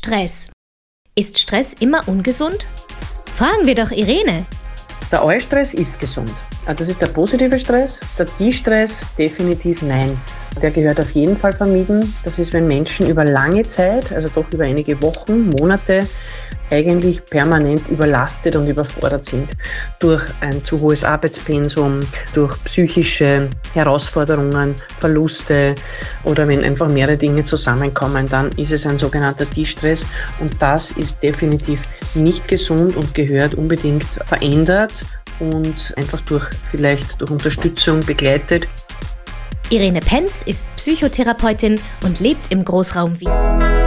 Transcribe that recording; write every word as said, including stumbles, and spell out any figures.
Stress. Ist Stress immer ungesund? Fragen wir doch Irene. Der Eustress ist gesund. Das ist der positive Stress. Der De-Stress definitiv nein. Der gehört auf jeden Fall vermieden. Das ist, wenn Menschen über lange Zeit, also doch über einige Wochen, Monate, eigentlich permanent überlastet und überfordert sind. Durch ein zu hohes Arbeitspensum, durch psychische Herausforderungen, Verluste oder wenn einfach mehrere Dinge zusammenkommen, dann ist es ein sogenannter De-Stress. Und das ist definitiv nicht gesund und gehört unbedingt verändert und einfach durch, vielleicht durch Unterstützung begleitet. Irene Penz ist Psychotherapeutin und lebt im Großraum Wien.